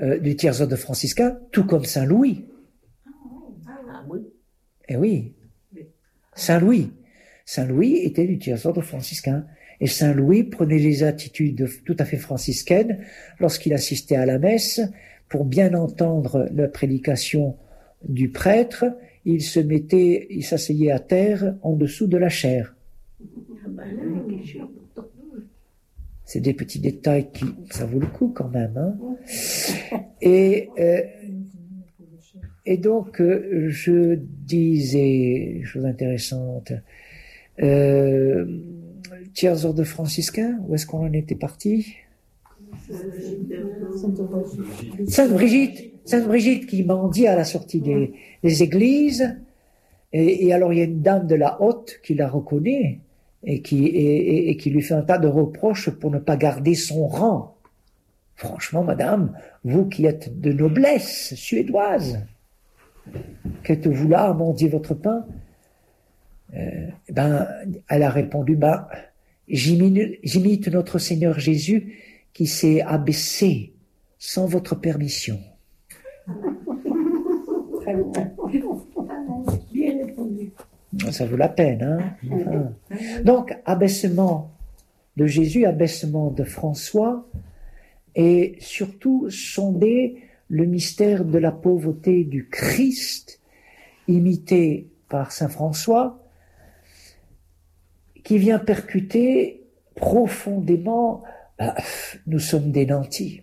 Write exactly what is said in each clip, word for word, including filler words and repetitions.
euh, du tiers-ordre franciscain, tout comme Saint Louis. Ah oui. Eh oui, Saint Louis. Saint Louis était du tiers-ordre franciscain. Et Saint Louis prenait les attitudes tout à fait franciscaines lorsqu'il assistait à la messe. Pour bien entendre la prédication du prêtre, il se mettait, il s'asseyait à terre en dessous de la chaire. C'est des petits détails qui, ça vaut le coup quand même, hein. Et, euh, et donc, euh, je disais, chose intéressante, euh, tiers ordre franciscain, où est-ce qu'on en était parti? Sainte Brigitte, Sainte Brigitte qui mendie à la sortie des, des églises, et, et alors il y a une dame de la haute qui la reconnaît, et qui, et, et qui lui fait un tas de reproches pour ne pas garder son rang. Franchement, madame, vous qui êtes de noblesse suédoise, qu'êtes-vous là à mendier votre pain? euh, ben, Elle a répondu, ben, j'imite, j'imite notre Seigneur Jésus qui s'est abaissé sans votre permission. Très bien. Bien répondu. Ça vaut la peine, hein. Enfin. Donc, abaissement de Jésus, abaissement de François, et surtout sonder le mystère de la pauvreté du Christ, imité par saint François, qui vient percuter profondément, bah, nous sommes des nantis.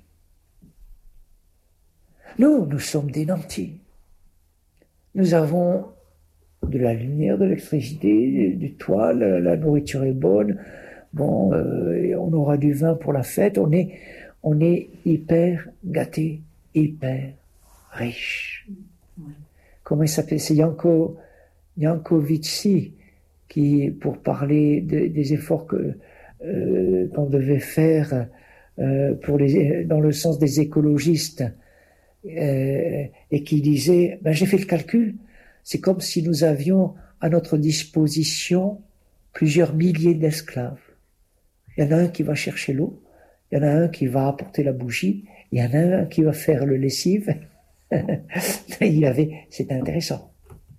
Nous, nous sommes des nantis. Nous avons de la lumière, de l'électricité, du toit, la, la nourriture est bonne, bon, euh, on aura du vin pour la fête, on est, on est hyper gâtés, hyper riches. Ouais. Comment il s'appelle? C'est Janko, Jankovici qui, pour parler de, des efforts que euh, qu'on devait faire euh, pour les, dans le sens des écologistes, euh, et qui disait, ben, j'ai fait le calcul, c'est comme si nous avions à notre disposition plusieurs milliers d'esclaves. Il y en a un qui va chercher l'eau, il y en a un qui va apporter la bougie, il y en a un qui va faire le lessive. Il avait, c'était intéressant.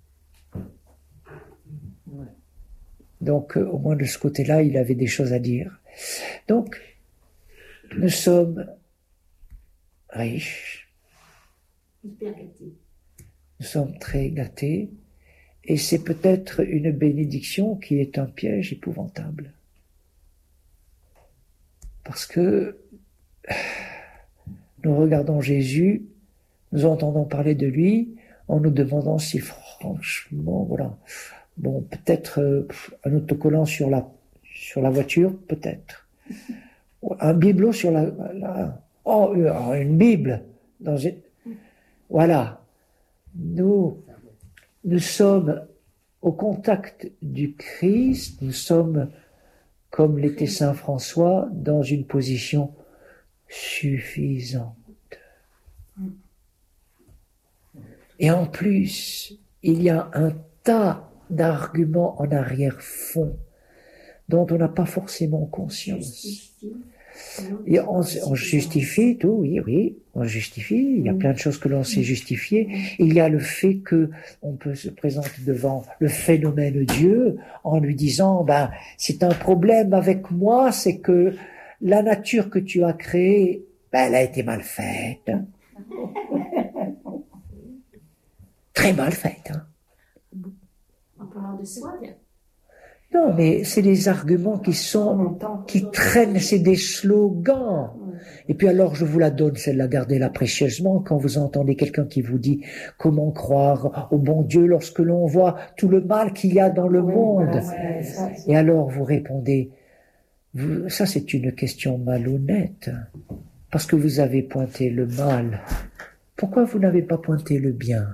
Donc, euh, au moins de ce côté-là, il avait des choses à dire. Donc, nous sommes riches. Nous sommes très gâtés, et c'est peut-être une bénédiction qui est un piège épouvantable. Parce que nous regardons Jésus, nous entendons parler de lui, en nous demandant si franchement, voilà, bon, peut-être euh, un autocollant sur la, sur la voiture, peut-être. Un bibelot sur la, la oh, une Bible, dans une, voilà. Nous, nous sommes au contact du Christ, nous sommes, comme l'était saint François, dans une position suffisante. Et en plus, il y a un tas d'arguments en arrière-fond dont on n'a pas forcément conscience. Et on, on justifie tout, oui, oui, on justifie. Il y a plein de choses que l'on sait justifier. Il y a le fait que on peut se présenter devant le phénomène Dieu en lui disant, ben, c'est un problème avec moi, c'est que la nature que tu as créée, ben, elle a été mal faite. Très mal faite, hein. En parlant de soi, non, mais c'est des arguments qui sont, qui traînent, c'est des slogans. Et puis alors, je vous la donne, celle-là, gardez-la précieusement, quand vous entendez quelqu'un qui vous dit « Comment croire au bon Dieu lorsque l'on voit tout le mal qu'il y a dans le monde ?» Et alors, vous répondez, vous, ça c'est une question malhonnête, parce que vous avez pointé le mal. Pourquoi vous n'avez pas pointé le bien?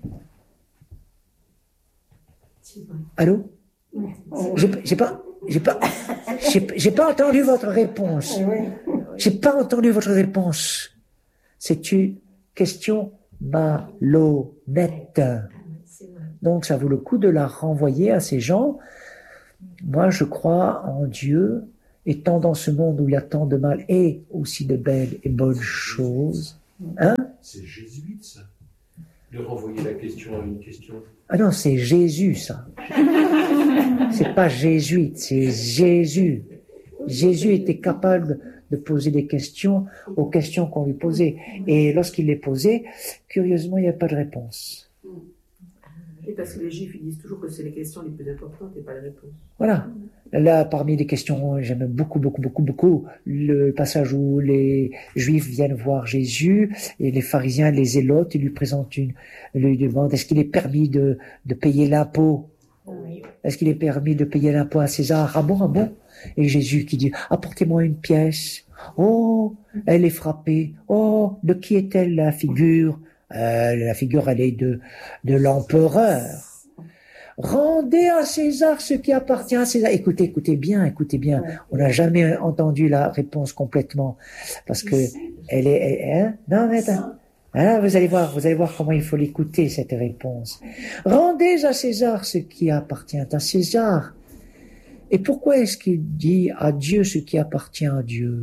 Allô? J'ai, j'ai pas, j'ai pas, j'ai, j'ai pas entendu votre réponse. J'ai pas entendu votre réponse. C'est une question malhonnête. Donc ça vaut le coup de la renvoyer à ces gens. Moi, je crois en Dieu, et tant dans ce monde où il y a tant de mal et aussi de belles et bonnes choses, Hein? C'est jésuite, ça. De renvoyer la question à une question. Ah non, c'est Jésus, ça. C'est pas jésuite, c'est Jésus. Jésus était capable de poser des questions aux questions qu'on lui posait. Et lorsqu'il les posait, curieusement, il n'y avait pas de réponse. Et parce que les Juifs, ils disent toujours que c'est les questions les plus importantes et pas les réponses. Voilà. Là, parmi les questions, j'aime beaucoup, beaucoup, beaucoup, beaucoup le passage où les Juifs viennent voir Jésus et les pharisiens, les zélotes, ils lui présentent une, lui demandent est-ce qu'il est permis de, de payer l'impôt? Oui. Est-ce qu'il est permis de payer l'impôt à César? Ah bon, ah bon? Et Jésus qui dit apportez-moi une pièce. Oh, elle est frappée. Oh, de qui est-elle la figure? Euh, la figure, elle est de, de l'empereur. Rendez à César ce qui appartient à César. Écoutez, écoutez bien, écoutez bien. On n'a jamais entendu la réponse complètement parce que elle est, elle, hein? Non, mais attends. Hein, vous allez voir, vous allez voir comment il faut l'écouter cette réponse. Rendez à César ce qui appartient à César. Et pourquoi est-ce qu'il dit à Dieu ce qui appartient à Dieu?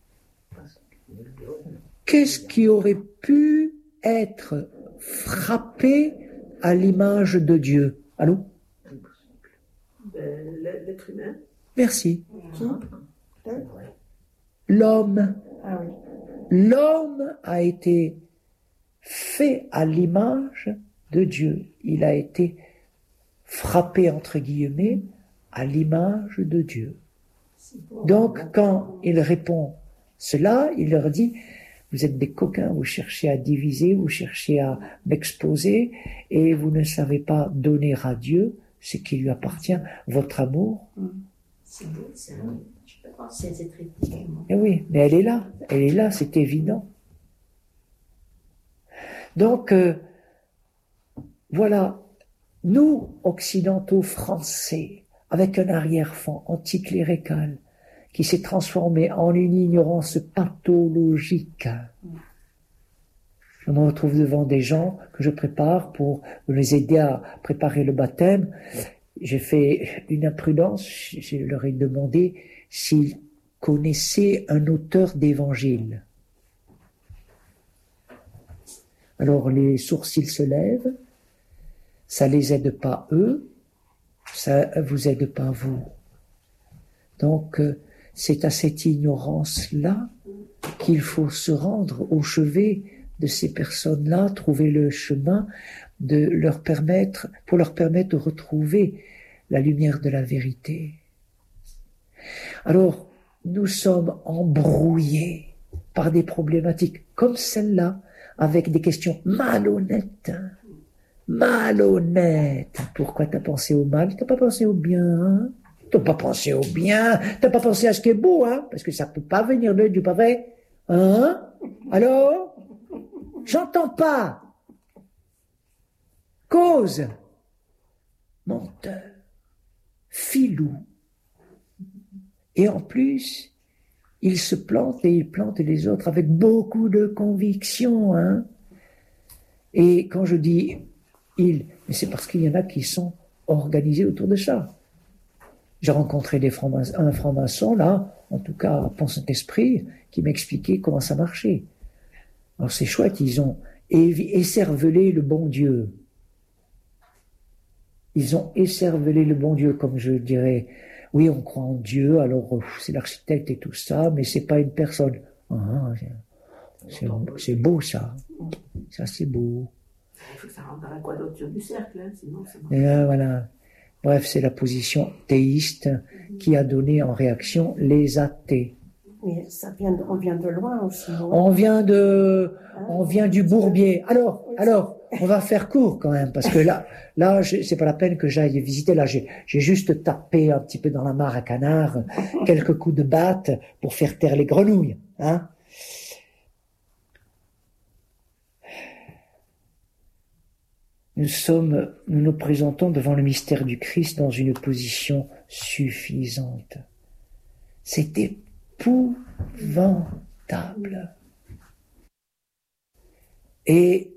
Qu'est-ce qui aurait pu être frappé à l'image de Dieu? Allô? Ben, l'être humain. Merci. Qui? L'homme. Ah oui. L'homme a été fait à l'image de Dieu. Il a été frappé, entre guillemets, à l'image de Dieu. Donc, quand il répond cela, il leur dit vous êtes des coquins, vous cherchez à diviser, vous cherchez à m'exposer, et vous ne savez pas donner à Dieu ce qui lui appartient, votre amour. C'est beau, ça. Je peux penser à cette réplique. Eh oui, mais elle est là, elle est là, c'est évident. Donc, euh, voilà, nous, occidentaux français, avec un arrière-fond anticlérical, qui s'est transformé en une ignorance pathologique. Je me retrouve devant des gens que je prépare pour les aider à préparer le baptême. J'ai fait une imprudence, je leur ai demandé s'ils connaissaient un auteur d'évangile. Alors les sourcils se lèvent, ça les aide pas eux, ça vous aide pas vous. Donc, c'est à cette ignorance-là qu'il faut se rendre au chevet de ces personnes-là, trouver le chemin de leur permettre, pour leur permettre de retrouver la lumière de la vérité. Alors, nous sommes embrouillés par des problématiques comme celle-là, avec des questions malhonnêtes. Malhonnêtes. Pourquoi t'as pensé au mal? T'as pas pensé au bien, hein? T'as pas pensé au bien, t'as pas pensé à ce qui est beau, hein, parce que ça peut pas venir de Dieu, pas vrai? Hein? Alors? J'entends pas. Cause. Menteur. Filou. Et en plus, il se plante et il plante les autres avec beaucoup de conviction, hein. Et quand je dis il, mais c'est parce qu'il y en a qui sont organisés autour de ça. J'ai rencontré des francs-maçons, un franc-maçon, là, en tout cas, à Pont-Saint-Esprit, qui m'expliquait comment ça marchait. Alors c'est chouette, ils ont écervelé le bon Dieu. Ils ont écervelé le bon Dieu, comme je dirais. Oui, on croit en Dieu, alors c'est l'architecte et tout ça, mais c'est pas une personne. Ah, c'est, c'est beau ça. Ça c'est beau. Il faut que ça rentre dans la quadrature du cercle, hein, sinon c'est bon. Et là, voilà. Bref, c'est la position théiste qui a donné en réaction les athées. Mais ça vient de, on vient de loin aussi. Non? On vient de, on vient du Bourbier. Alors, alors, on va faire court quand même, parce que là, là, je, c'est pas la peine que j'aille visiter. Là, j'ai, j'ai juste tapé un petit peu dans la mare à canard, quelques coups de batte pour faire taire les grenouilles, hein. Nous sommes, nous nous présentons devant le mystère du Christ dans une position suffisante. C'est épouvantable. Et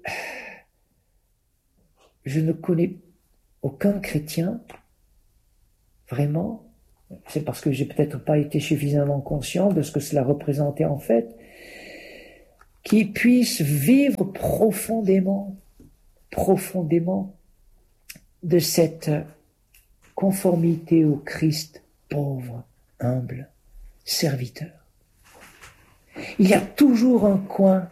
je ne connais aucun chrétien, vraiment, c'est parce que j'ai peut-être pas été suffisamment conscient de ce que cela représentait en fait, qui puissent vivre profondément, profondément de cette conformité au Christ, pauvre, humble, serviteur. Il y a toujours un coin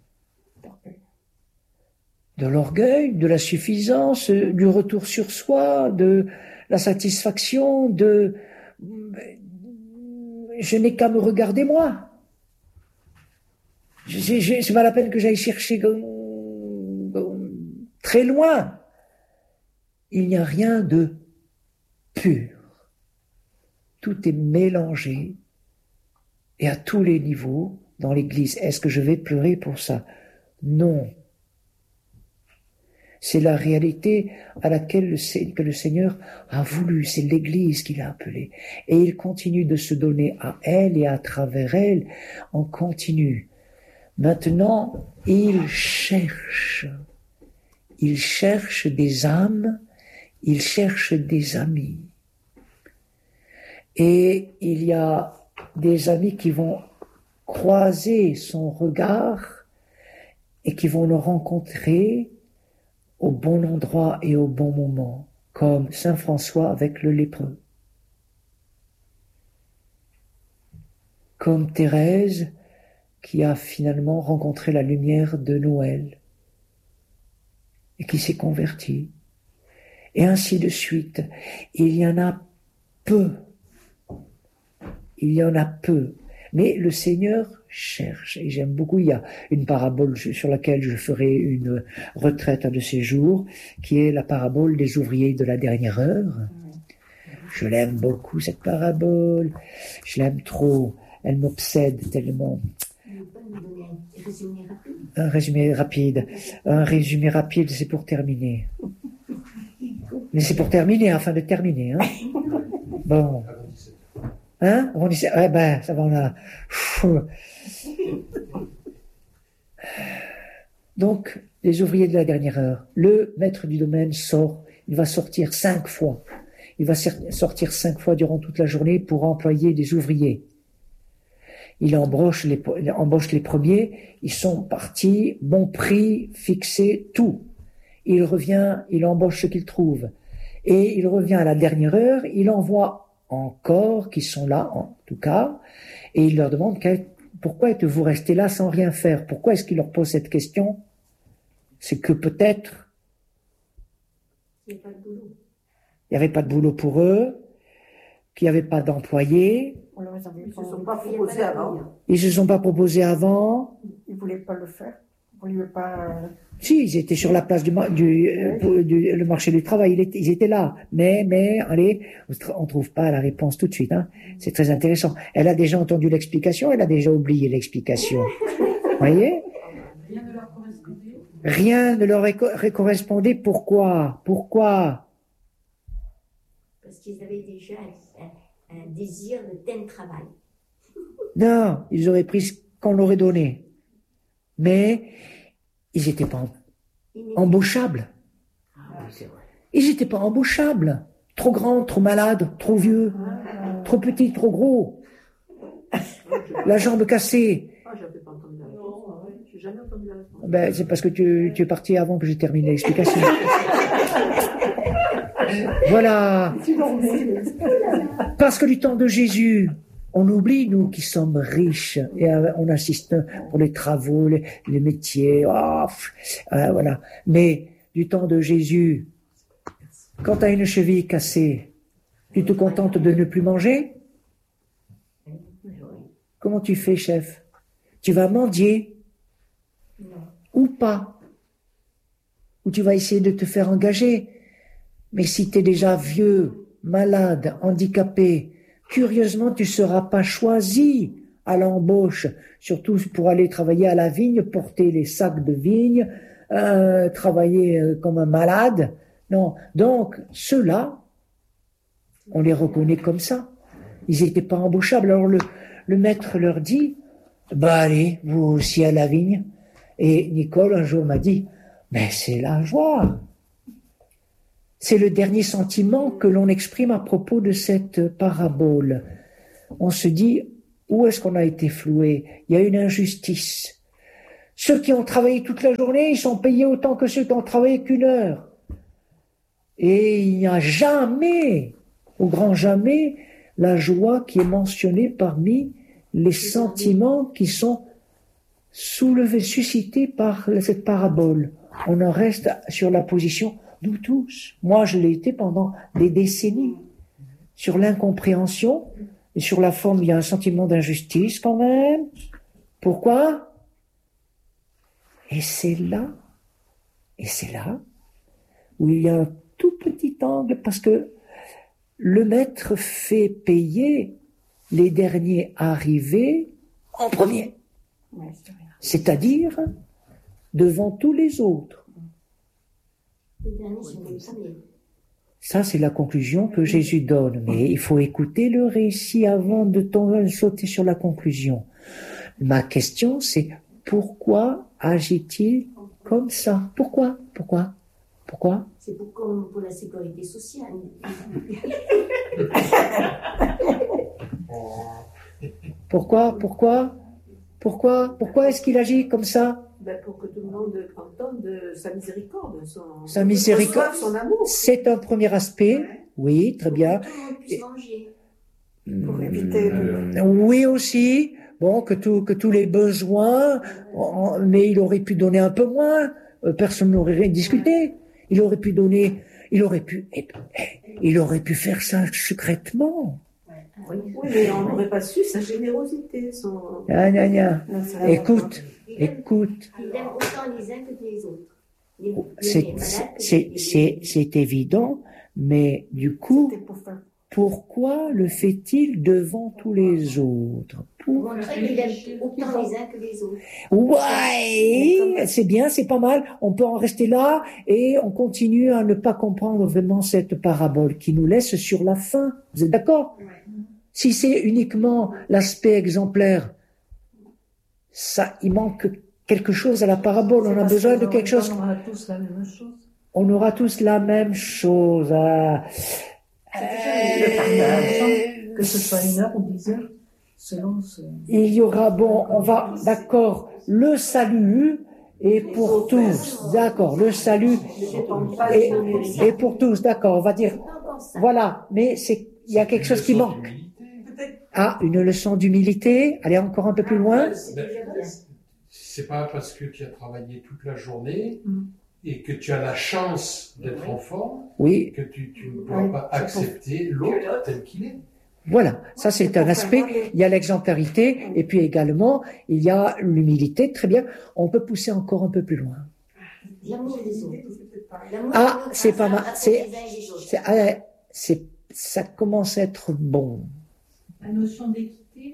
de l'orgueil, de la suffisance, du retour sur soi, de la satisfaction, de je n'ai qu'à me regarder moi. Je, je, c'est pas la peine que j'aille chercher très loin. Il n'y a rien de pur. Tout est mélangé et à tous les niveaux dans l'Église. Est-ce que je vais pleurer pour ça? Non. C'est la réalité à laquelle le, que le Seigneur a voulu. C'est l'Église qu'il a appelée. Et il continue de se donner à elle et à travers elle en continu. Maintenant, il cherche. Il cherche des âmes. Il cherche des amis. Et il y a des amis qui vont croiser son regard et qui vont le rencontrer au bon endroit et au bon moment, comme saint François avec le lépreux, comme Thérèse qui a finalement rencontré la lumière de Noël et qui s'est convertie, et ainsi de suite. Il y en a peu, il y en a peu, mais le Seigneur cherche, et j'aime beaucoup. Il y a une parabole sur laquelle je ferai une retraite un de ces jours, qui est la parabole des ouvriers de la dernière heure. Je l'aime beaucoup, cette parabole. Je l'aime trop. Elle m'obsède tellement. Un résumé rapide. Un résumé rapide, c'est pour terminer. Mais c'est pour terminer, afin de terminer. Hein. Bon. Hein? On dit, ouais, ben, ça va, on a. Donc, les ouvriers de la dernière heure. Le maître du domaine sort, il va sortir cinq fois. Il va sortir cinq fois durant toute la journée pour employer des ouvriers. Il embauche les, embauche les premiers, ils sont partis, bon prix, fixé, tout. Il revient, il embauche ce qu'il trouve. Et il revient à la dernière heure, il envoie encore, qui sont là, en tout cas, et il leur demande pourquoi êtes-vous restés là sans rien faire? Pourquoi est-ce qu'il leur pose cette question? C'est que peut-être il n'y avait pas de boulot pour eux, qu'il n'y avait pas d'employés. Ils ne se sont pas proposés avant. Ils ne se sont pas proposés avant. Ils ne voulaient pas le faire. On lui pas... Si, ils étaient sur la place du, du, euh, du le marché du travail, ils étaient, ils étaient là. Mais, mais, allez, on ne trouve pas la réponse tout de suite. Hein. C'est très intéressant. Elle a déjà entendu l'explication, elle a déjà oublié l'explication. Vous voyez? Rien ne leur correspondait. Rien ne leur correspondait. Pourquoi? Pourquoi? Parce qu'ils avaient déjà un, un, un désir de tel travail. Non, ils auraient pris ce qu'on leur aurait donné. Mais ils n'étaient pas embauchables. Ils n'étaient pas embauchables. Trop grands, trop malades, trop vieux, trop petits, trop gros. La jambe cassée. Ah, j'avais pas entendu la réponse. J'ai jamais entendu la réponse. Ben, c'est parce que tu, tu es parti avant que j'ai terminé l'explication. Voilà. Parce que du temps de Jésus, on oublie, nous, qui sommes riches, et euh, on assiste pour les travaux, les, les métiers, oh, euh, voilà. Mais du temps de Jésus, quand tu as une cheville cassée, tu te contentes de ne plus manger? Comment tu fais, chef? Tu vas mendier? Ou pas? Ou tu vas essayer de te faire engager? Mais si tu es déjà vieux, malade, handicapé, curieusement, tu ne seras pas choisi à l'embauche, surtout pour aller travailler à la vigne, porter les sacs de vigne, euh, travailler euh, comme un malade. Non. Donc, ceux-là, on les reconnaît comme ça. Ils n'étaient pas embauchables. Alors, le, le maître leur dit, bah allez, vous aussi à la vigne. Et Nicole, un jour, m'a dit, mais c'est la joie. C'est le dernier sentiment que l'on exprime à propos de cette parabole. On se dit, où est-ce qu'on a été floué? Il y a une injustice. Ceux qui ont travaillé toute la journée, ils sont payés autant que ceux qui ont travaillé qu'une heure. Et il n'y a jamais, au grand jamais, la joie qui est mentionnée parmi les sentiments qui sont soulevés, suscités par cette parabole. On en reste sur la position, nous tous. Moi, je l'ai été pendant des décennies. Sur l'incompréhension, et sur la forme, il y a un sentiment d'injustice quand même. Pourquoi? Et c'est là, et c'est là, où il y a un tout petit angle, parce que le maître fait payer les derniers arrivés en premier. C'est-à-dire devant tous les autres. Les derniers sont les premiers. Ça, c'est la conclusion que Jésus donne. Mais il faut écouter le récit avant de tomber, sauter sur la conclusion. Ma question, c'est pourquoi agit-il comme ça? Pourquoi? Pourquoi? Pourquoi? C'est pour, comme pour la sécurité sociale. Pourquoi? Pourquoi? Pourquoi? Pourquoi est-ce qu'il agit comme ça? Ben, pour que tout le monde entende de sa miséricorde, son, Sa miséricorde, son amour. c'est un premier aspect. Ouais. Oui, très bien. Pour que tout le monde puisse manger. Pour éviter le... Oui aussi. Bon, que, tout, que tous les besoins, en- mais il aurait pu donner un peu moins. Euh, Personne n'aurait rien discuté. Il aurait pu donner, il aurait pu, eh, eh, il aurait pu faire ça secrètement. Oui, mais on n'aurait pas su sa générosité, son... Gna, gna, gna. Non, c'est la- Écoute, Il aime, écoute. il aime autant les uns que les autres. Les, les C'est, malades que c'est, les- c'est, c'est évident, mais du coup, C'était pour faire... pourquoi le fait-il devant tous les autres? Pour Pour... montrer qu'il aime autant les uns que les autres. Ouais, c'est bien, c'est pas mal. On peut en rester là et on continue à ne pas comprendre vraiment cette parabole qui nous laisse sur la fin. Vous êtes d'accord? Si c'est uniquement l'aspect exemplaire, ça, il manque quelque chose à la parabole. On a besoin de quelque chose. On aura tous la même chose. On aura tous la même chose. Ah. Le partage, que ce soit une heure ou dix heures, selon ce... Il y aura, bon, on va, d'accord, le salut est pour tous, d'accord, le salut est, est pour tous, d'accord, on va dire, C'est pas encore ça. voilà, mais c'est, il y a quelque chose qui manque. Ah, une leçon d'humilité, allez encore un peu plus loin. C'est Ben, déjà bien. C'est pas parce que tu as travaillé toute la journée Mm. et que tu as la chance d'être en forme Oui, que tu, tu ne pourras Oui, pas c'est pour- accepter l'autre tel qu'il est. voilà, ça c'est un aspect, il y a l'exemplarité, et puis également, il y a l'humilité, très bien, on peut pousser encore un peu plus loin. L'amour des autres. L'amour Ah, des autres, c'est pas ça, mal, à c'est- cause des uns et des autres. C'est, ah, c'est, ça commence à être bon. La notion d'équité,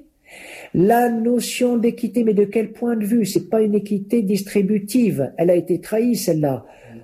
La notion d'équité, mais de quel point de vue? C'est pas une équité distributive. Elle a été trahie, celle-là.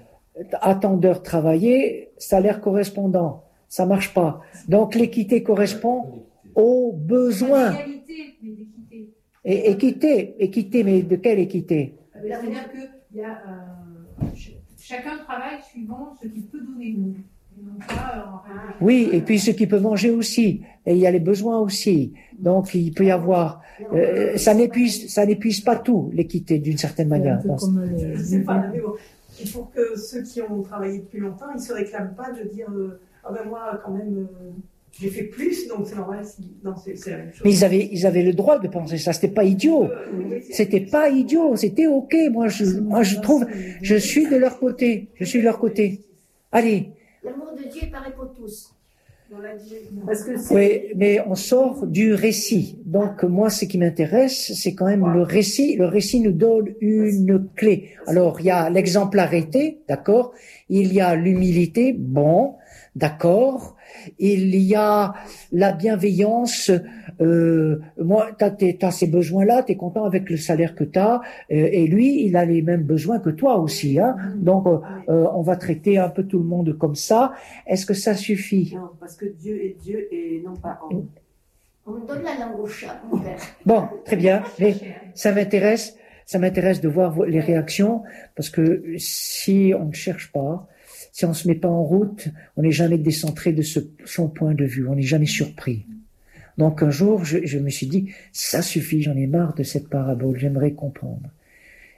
Attendeur travaillé, salaire correspondant. Ça marche pas. Donc l'équité correspond aux pas besoins. d'égalité, mais d'équité. Et équité, équité, mais de quelle équité? Euh, C'est-à-dire que y a, euh, ch- chacun travaille suivant ce qu'il peut donner. Et non pas, euh, en réalité. Oui, et puis ce qui peut manger aussi. Et il y a les besoins aussi. Donc il peut y avoir. euh, ça n'épuise, ça n'épuise pas tout l'équité d'une certaine manière. Un peu comme les- Je sais pas, mais bon, il faut que ceux qui ont travaillé depuis longtemps, ils se réclament pas de dire euh, ah ben moi quand même euh, j'ai fait plus donc c'est normal. Si... Non, c'est c'est la même chose. Mais ils avaient, ils avaient le droit de penser ça. C'était pas idiot. Euh, oui, c'est- C'était pas idiot. C'était ok. Moi, je, moi, je trouve, je suis de leur côté. Je suis de leur côté. Allez. L'amour de Dieu paraît pour tous. On l'a dit. Parce que c'est... Oui, mais on sort du récit. Donc, moi, ce qui m'intéresse, c'est quand même le récit. Le récit nous donne une clé. Alors, il y a l'exemplarité, d'accord. Il y a l'humilité, bon, d'accord. Il y a la bienveillance. Euh, moi, t'as, tes- t'as ces besoins-là, t'es content avec le salaire que t'as, euh, et lui, il a les mêmes besoins que toi aussi, hein. Donc, euh, euh, on va traiter un peu tout le monde comme ça. Est-ce que ça suffit? Non, parce que Dieu est Dieu et non pas homme. On me donne la langue au chat, mon père. Bon, très bien. Mais ça m'intéresse, ça m'intéresse de voir vos- les réactions, parce que si on ne cherche pas, si on se met pas en route, on n'est jamais décentré de ce, son point de vue, on n'est jamais surpris. Donc un jour, je, je me suis dit, ça suffit, j'en ai marre de cette parabole, j'aimerais comprendre.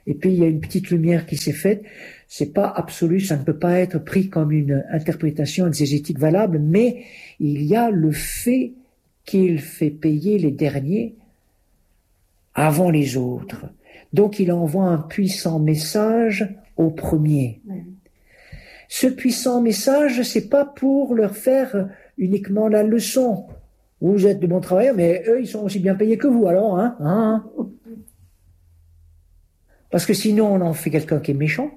et puis il y a une petite lumière qui s'est faite. C'est pas absolu, ça ne peut pas être pris comme une interprétation exégétique valable, mais il y a le fait qu'il fait payer les derniers avant les autres. Donc il envoie un puissant message aux premiers. Oui. Ce puissant message, c'est pas pour leur faire uniquement la leçon. Vous êtes de bons travailleurs, mais eux, ils sont aussi bien payés que vous, alors, hein, hein. Parce que sinon, on en fait quelqu'un qui est méchant,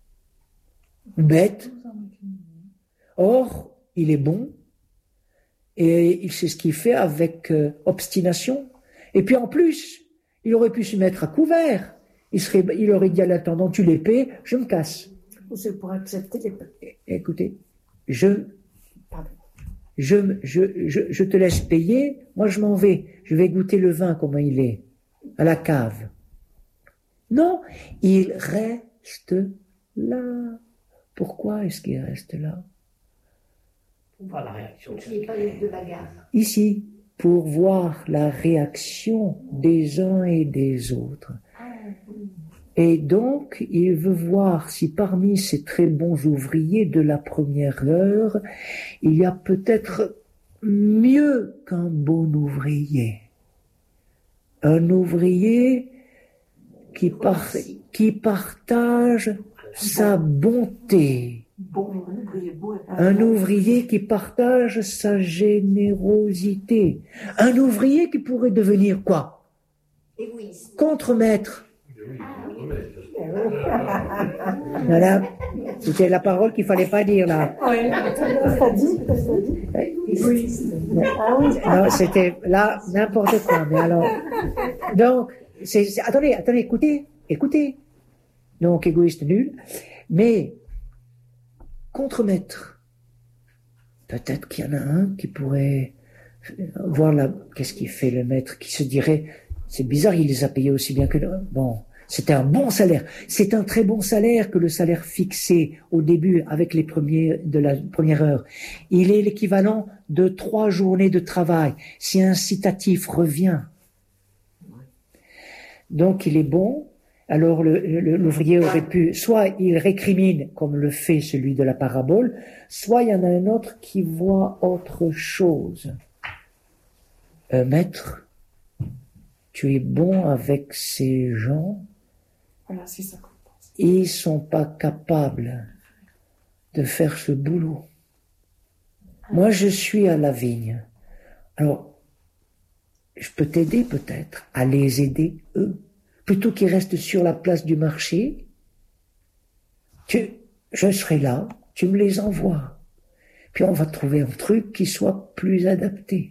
bête. Or, il est bon, et il sait ce qu'il fait avec euh, obstination. Et puis en plus, il aurait pu se mettre à couvert. Il serait, il aurait dit à l'intendant, tu les paies, je me casse. Ou c'est pour accepter les... Écoutez, je, Pardon. je, je, je, je te laisse payer, moi je m'en vais, je vais goûter le vin, comment il est, à la cave. Non, il reste là. Pourquoi est-ce qu'il reste là? Pour voir la réaction. Il n'y ait pas de bagarre. Ici, pour voir la réaction des uns et des autres. Et donc, il veut voir si parmi ces très bons ouvriers de la première heure, il y a peut-être mieux qu'un bon ouvrier. Un ouvrier qui, par, qui partage sa bonté. Bon, un ouvrier beau et pas Un ouvrier qui partage sa générosité. Un ouvrier qui pourrait devenir quoi? Égoïste. Contremaître. Oui, contre-maître. Voilà, c'était la parole qu'il fallait pas dire là. Oui, t'as dit, t'as dit. Égoïste. Ah oui. Non, c'était là n'importe quoi. Mais alors, donc, c'est, c'est- attendez, attendez, écoutez, écoutez. Donc égoïste nul, mais contremaître. Peut-être qu'il y en a un qui pourrait voir là, qu'est-ce qu'il fait le maître, qui se dirait, c'est bizarre, il les a payés aussi bien que nous. Bon. C'était un bon salaire. C'est un très bon salaire que le salaire fixé au début avec les premiers de la première heure. Il est l'équivalent de trois journées de travail. Si incitatif revient. Donc il est bon. Alors le, le- l'ouvrier aurait pu, soit il récrimine comme le fait celui de la parabole, soit il y en a un autre qui voit autre chose. Euh, maître, tu es bon avec ces gens. Voilà, c'est ça qu'on pense. Ils sont pas capables de faire ce boulot. Moi, je suis à la vigne. Alors, je peux t'aider peut-être à les aider, eux. Plutôt qu'ils restent sur la place du marché, tu, je serai là, tu me les envoies. Puis on va trouver un truc qui soit plus adapté.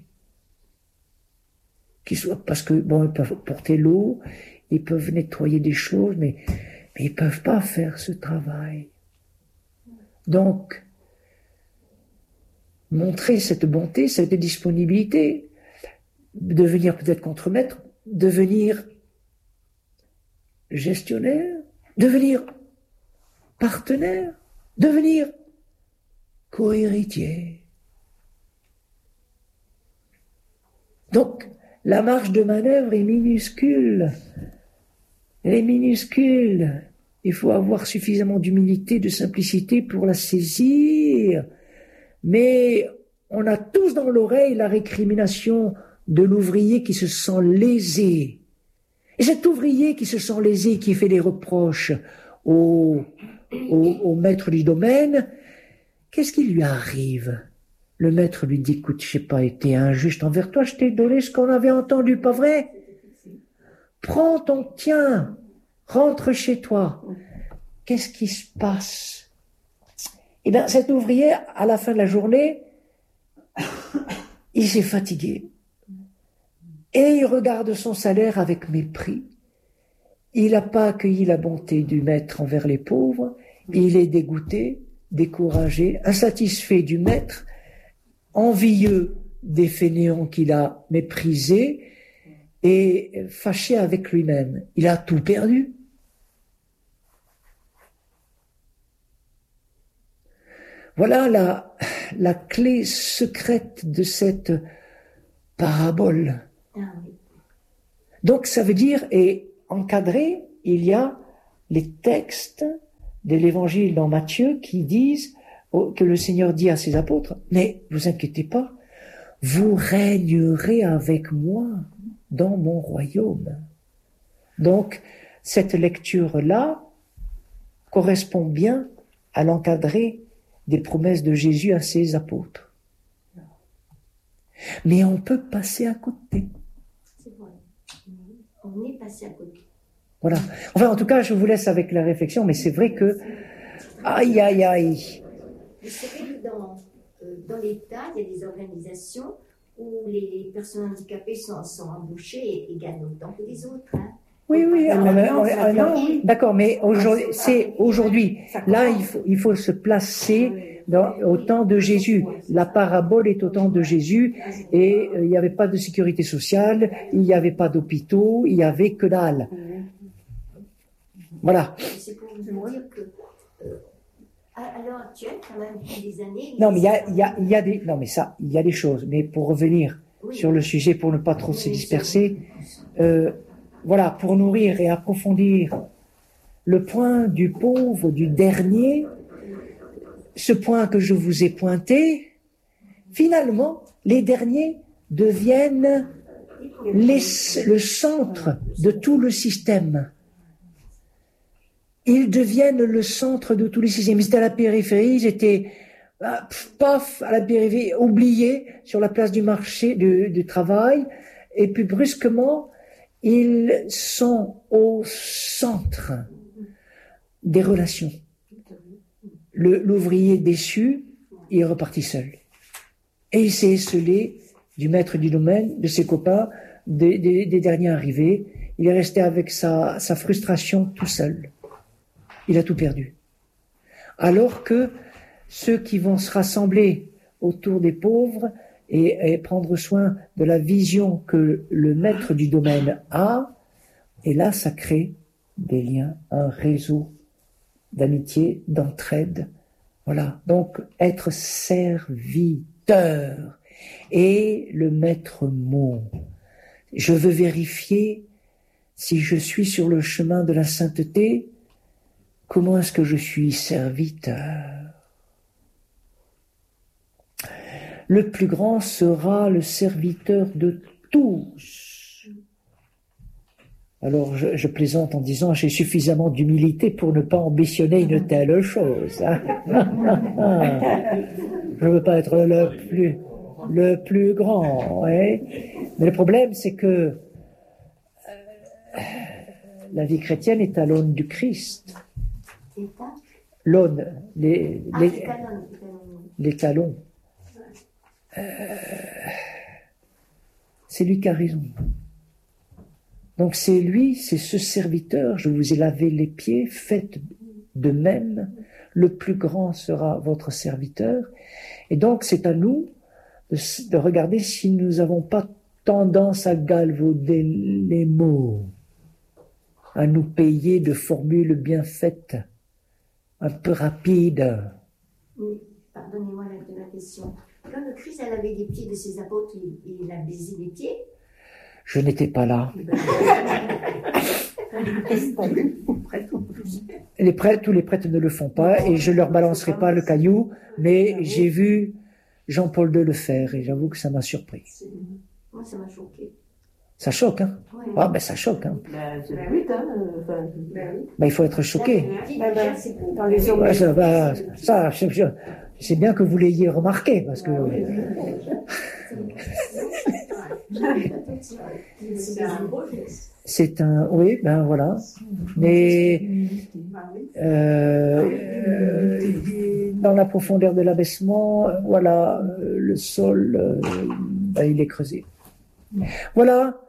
Qui soit, parce que, bon, ils peuvent porter l'eau, ils peuvent nettoyer des choses, mais, mais ils peuvent pas faire ce travail. Donc, montrer cette bonté, cette disponibilité, devenir peut-être contremaître, devenir gestionnaire, devenir partenaire, devenir co-héritier. Donc, la marge de manœuvre est minuscule. Elle est minuscule. Il faut avoir suffisamment d'humilité, de simplicité pour la saisir. Mais on a tous dans l'oreille la récrimination de l'ouvrier qui se sent lésé. Et cet ouvrier qui se sent lésé, qui fait des reproches au, au, au maître du domaine, qu'est-ce qui lui arrive? Le maître lui dit, écoute, je n'ai pas été injuste envers toi, je t'ai donné ce qu'on avait entendu, pas vrai? Prends ton tien, rentre chez toi. Qu'est-ce qui se passe? Eh bien, cet ouvrier, à la fin de la journée, il s'est fatigué. Et il regarde son salaire avec mépris. Il n'a pas accueilli la bonté du maître envers les pauvres. Il est dégoûté, découragé, insatisfait du maître, envieux des fainéants qu'il a méprisés et fâché avec lui-même. Il a tout perdu. Voilà la, la clé secrète de cette parabole. Ah oui. Donc ça veut dire, et encadré, il y a les textes de l'évangile dans Matthieu qui disent, que le Seigneur dit à ses apôtres, mais vous inquiétez pas, vous régnerez avec moi dans mon royaume. Donc, cette lecture-là correspond bien à l'encadré des promesses de Jésus à ses apôtres. Mais on peut passer à côté. C'est vrai. On est passé à côté. Voilà. Enfin, en tout cas, je vous laisse avec la réflexion, mais c'est vrai que... Aïe, aïe, aïe. Mais c'est vrai que dans, euh, dans l'État, il y a des organisations où les personnes handicapées sont, sont embauchées et, et gagnent autant que les autres. Hein. Oui, oui, ah, mais, non, oui, ah, non, oui. D'accord, mais aujourd'hui, c'est aujourd'hui. Là, il faut, il faut se placer dans, au temps de Jésus. La parabole est au temps de Jésus et euh, il n'y avait pas de sécurité sociale, il n'y avait pas d'hôpitaux, il n'y avait que dalle. Voilà. C'est pour vous dire que euh, à l'heure actuelle, quand même, depuis des années. Non, mais il y a, il y a, il y a des, non, mais ça, il y a des choses. Mais pour revenir oui. sur le sujet, pour ne pas trop se disperser, euh, voilà, pour nourrir et approfondir le point du pauvre, du dernier, ce point que je vous ai pointé, finalement, les derniers deviennent les, le centre de tout le système. Ils deviennent le centre de tout le système. Ils étaient à la périphérie, ils étaient, paf, à la périphérie, oubliés sur la place du marché, du, du travail, et puis brusquement, ils sont au centre des relations. Le, l'ouvrier déçu, il est reparti seul. Et il s'est esselé du maître du domaine, de ses copains, des, des, des derniers arrivés. Il est resté avec sa, sa frustration tout seul. Il a tout perdu. Alors que ceux qui vont se rassembler autour des pauvres et, et prendre soin de la vision que le maître du domaine a, et là, ça crée des liens, un réseau d'amitié, d'entraide. Voilà. Donc, être serviteur et le maître mot. Je veux vérifier si je suis sur le chemin de la sainteté. Comment est-ce que je suis serviteur? Le plus grand sera le serviteur de tous. Alors, je, je plaisante en disant, j'ai suffisamment d'humilité pour ne pas ambitionner une telle chose. Hein. Je ne veux pas être le plus, le plus grand. Ouais. Mais le problème, c'est que euh, la vie chrétienne est à l'aune du Christ. L'aune, les, Ah, les, les talons. les talons. Euh, c'est lui qui a raison. Donc c'est lui, c'est ce serviteur, je vous ai lavé les pieds, faites de même, le plus grand sera votre serviteur. Et donc c'est à nous de, de regarder si nous n'avons pas tendance à galvauder les mots, à nous payer de formules bien faites, un peu rapides. Oui, pardonnez-moi la, la question. Quand le Christ a lavé les pieds de ses apôtres, il, il a baisé les pieds. Je n'étais pas là. Les prêtres, tous les prêtres ne le font pas et je leur balancerai pas le caillou, mais j'ai vu Jean-Paul deux le faire et j'avoue que ça m'a surpris. Moi, ça m'a choqué. Ça choque, hein? Ouais. Ah, ben ça choque, hein? Ben, c'est le but, hein. Enfin, Ben, il faut être choqué. dans les Ouais, ça, ben, ça, je- je- c'est bien que vous l'ayez remarqué, parce que... C'est un beau geste. C'est un... Oui, ben voilà. Mais... Euh, euh, dans la profondeur de l'abaissement, euh, voilà, euh, le sol, euh, ben, il est creusé. Voilà.